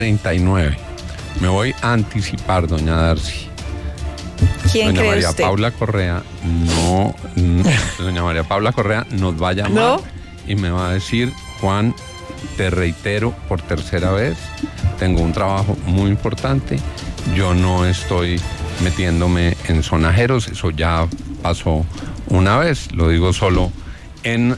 39. Me voy a anticipar, doña Darcy. ¿Quién doña cree María usted? Paula Correa doña María Paula Correa nos va a llamar ¿No? y me va a decir: Juan, te reitero por tercera vez, tengo un trabajo muy importante, yo no estoy metiéndome en sonajeros, eso ya pasó una vez, lo digo solo en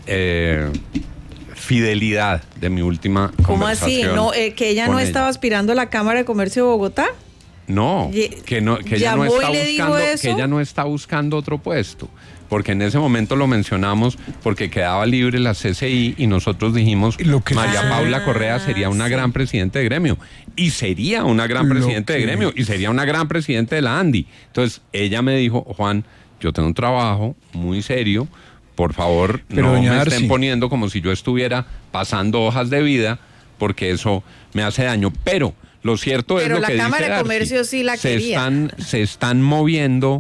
fidelidad de mi última ¿Cómo así? conversación. No, que ella no con estaba aspirando a la Cámara de Comercio de Bogotá. No, que ella no ¿Llamó está y le dijo buscando, eso? que ella no está buscando otro puesto, porque en ese momento lo mencionamos porque quedaba libre la CCI y nosotros dijimos María Paula Correa sería una gran presidente de gremio y sería una gran presidente de gremio y sería una gran presidente de la ANDI. Entonces ella me dijo: Juan, yo tengo un trabajo muy serio, por favor, no me estén poniendo como si yo estuviera pasando hojas de vida, porque eso me hace daño. Pero lo cierto es lo que dice Darcy. Pero la Cámara de Comercio sí la quería. Se están moviendo,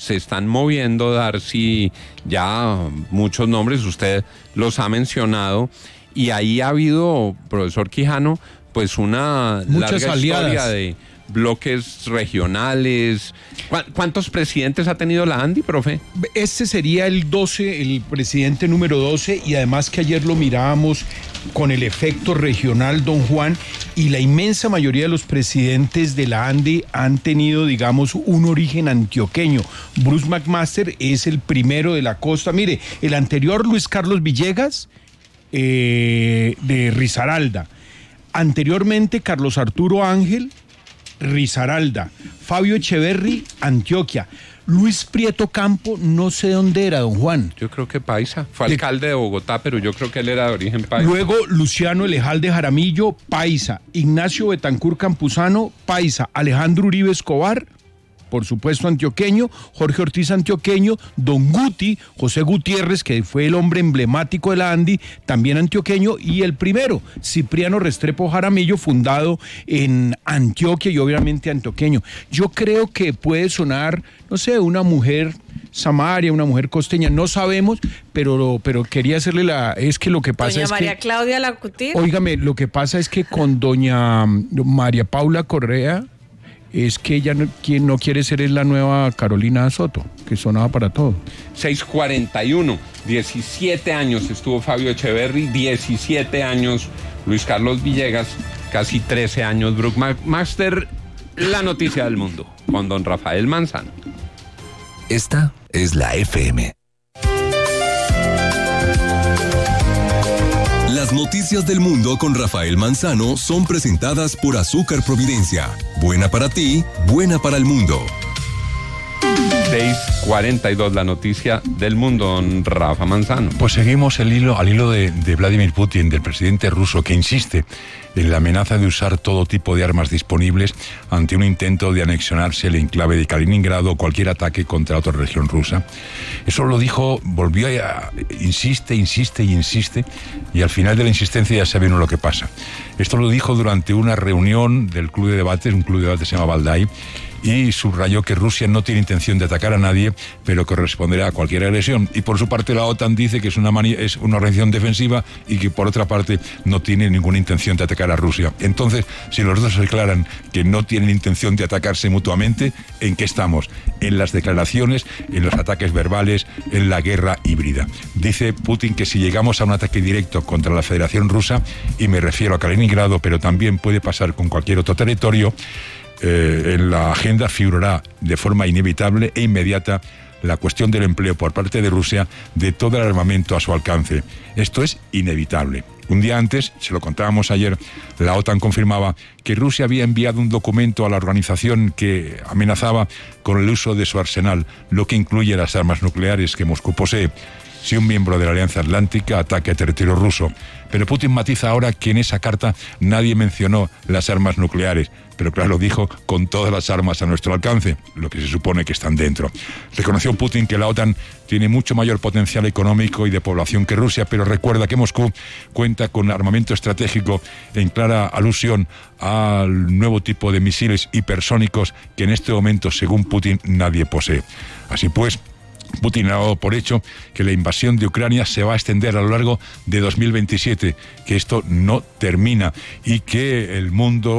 Darcy, ya muchos nombres, usted los ha mencionado, y ahí ha habido, profesor Quijano, pues una muchas larga aliadas. Historia de bloques regionales. ¿Cuántos presidentes ha tenido la ANDI, profe? Este sería el 12, el presidente número 12, y además que ayer lo mirábamos con el efecto regional, don Juan, y la inmensa mayoría de los presidentes de la ANDI han tenido, digamos, un origen antioqueño. Bruce McMaster es el primero de la costa. Mire, el anterior, Luis Carlos Villegas, de Risaralda. Anteriormente, Carlos Arturo Ángel, Risaralda. Fabio Echeverry, Antioquia. Luis Prieto Campo, no sé dónde era, don Juan. Yo creo que paisa. Fue alcalde de Bogotá, pero yo creo que él era de origen paisa. Luego Luciano Elejalde Jaramillo, paisa. Ignacio Betancur Campuzano, paisa. Alejandro Uribe Escobar, por supuesto antioqueño. Jorge Ortiz, antioqueño. Don Guti, José Gutiérrez, que fue el hombre emblemático de la ANDI, también antioqueño. Y el primero, Cipriano Restrepo Jaramillo, fundado en Antioquia y obviamente antioqueño. Yo creo que puede sonar, no sé, una mujer samaria, una mujer costeña, no sabemos, pero quería hacerle es que lo que pasa doña es María que... Claudia Lacutir. Óigame, lo que pasa es que con doña María Paula Correa, es que ella quien no quiere ser es la nueva Carolina Soto, que sonaba para todo. 6:41, 17 años estuvo Fabio Echeverry, 17 años Luis Carlos Villegas, casi 13 años Bruce McMaster. La noticia del mundo, con don Rafael Manzano. Esta es la FM. Las noticias del mundo con Rafael Manzano son presentadas por Azúcar Providencia. Buena para ti, buena para el mundo. 6:42, la noticia del mundo, don Rafa Manzano. Pues seguimos al hilo de Vladimir Putin, del presidente ruso, que insiste en la amenaza de usar todo tipo de armas disponibles ante un intento de anexionarse el enclave de Kaliningrado o cualquier ataque contra otra región rusa. Eso lo dijo, insiste, y al final de la insistencia ya sabe uno lo que pasa. Esto lo dijo durante una reunión del club de debates, un club de debates se llama Valdai, y subrayó que Rusia no tiene intención de atacar a nadie, pero que responderá a cualquier agresión. Y por su parte la OTAN dice que es una organización defensiva y que por otra parte no tiene ninguna intención de atacar a Rusia. Entonces, si los dos declaran que no tienen intención de atacarse mutuamente, ¿en qué estamos? En las declaraciones, en los ataques verbales, en la guerra híbrida. Dice Putin que si llegamos a un ataque directo contra la Federación Rusa, y me refiero a Kaliningrado, pero también puede pasar con cualquier otro territorio, en la agenda figurará de forma inevitable e inmediata la cuestión del empleo por parte de Rusia de todo el armamento a su alcance. Esto es inevitable. Un día antes, se lo contábamos ayer, la OTAN confirmaba que Rusia había enviado un documento a la organización que amenazaba con el uso de su arsenal, lo que incluye las armas nucleares que Moscú posee, si un miembro de la Alianza Atlántica ataca territorio ruso. Pero Putin matiza ahora que en esa carta nadie mencionó las armas nucleares, pero claro, dijo con todas las armas a nuestro alcance, lo que se supone que están dentro. Reconoció Putin que la OTAN tiene mucho mayor potencial económico y de población que Rusia, pero recuerda que Moscú cuenta con armamento estratégico en clara alusión al nuevo tipo de misiles hipersónicos que en este momento, según Putin, nadie posee. Así pues, Putin ha dado por hecho que la invasión de Ucrania se va a extender a lo largo de 2027, que esto no termina y que el mundo